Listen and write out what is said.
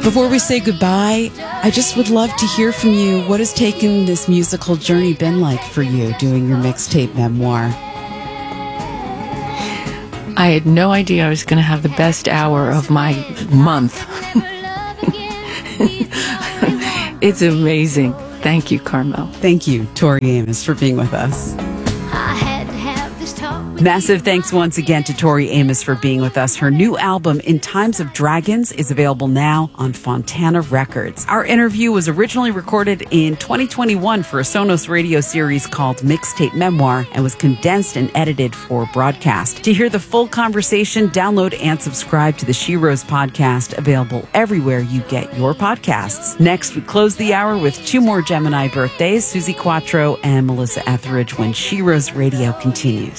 Before we say goodbye, I just would love to hear from you. What has taken this musical journey been like for you doing your mixtape memoir? I had no idea I was going to have the best hour of my month. It's amazing. Thank you, Carmel. Thank you, Tori Amos, for being with us. Massive thanks once again to Tori Amos for being with us. Her new album, In Times of Dragons, is available now on Fontana Records. Our interview was originally recorded in 2021 for a Sonos radio series called Mixtape Memoir and was condensed and edited for broadcast. To hear the full conversation, download and subscribe to the She Rose podcast, available everywhere you get your podcasts. Next, we close the hour with two more Gemini birthdays, Susie Quattro and Melissa Etheridge, when She Rose Radio continues.